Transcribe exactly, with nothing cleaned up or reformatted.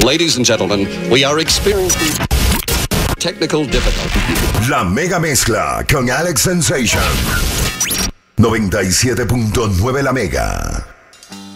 Ladies and gentlemen, we are experiencing technical difficulty. La mega mezcla con Alex Sensation. noventa y siete punto nueve La Mega.